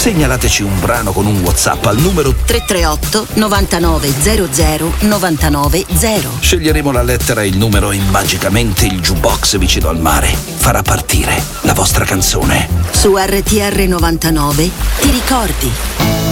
Segnalateci un brano con un WhatsApp al numero 338 99 00 99 0. Sceglieremo la lettera e il numero e magicamente il jukebox vicino al mare farà partire la vostra canzone. Su RTR 99 ti ricordi.